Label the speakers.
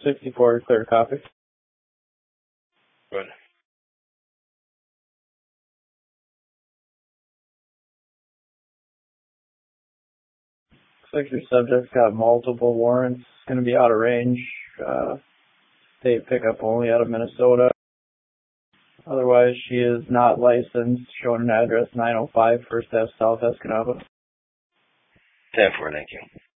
Speaker 1: 64, clear copy.
Speaker 2: Good.
Speaker 1: Looks like your subject's got multiple warrants. Going to be out of range. State pickup only out of Minnesota. Otherwise, she is not licensed. Showing an address 905 First Ave South Escanaba.
Speaker 2: 10-4, thank you.